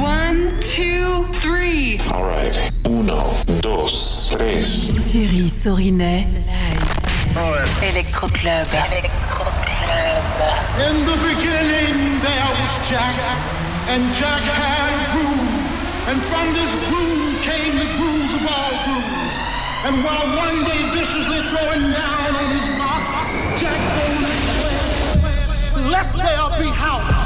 One, two, three. All right. Uno, dos, tres. Thierry Sorinet, live. Electro Club. In the beginning there was Jack, and Jack had a groove, and from this groove came the grooves of all grooves. And while one day viciously throwing down on his box, Jack goes, let there be house.